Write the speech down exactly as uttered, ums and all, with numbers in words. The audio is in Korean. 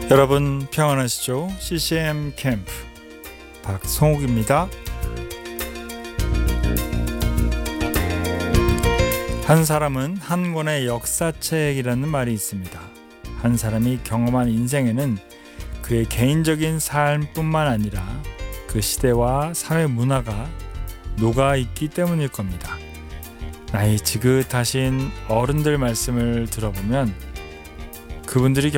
여러분 평안하시죠? 씨씨엠 캠프 박성욱입니다. 한 사람은 한 권의 역사책이라는 말이 있습니다. 한 사람이 경험한 인생에는 그의 개인적인 삶뿐만 아니라 그 시대와 사회 문화가 녹아있기 때문일 겁니다. 나이 지긋하신 어른들 말씀을 들어보면 그분들이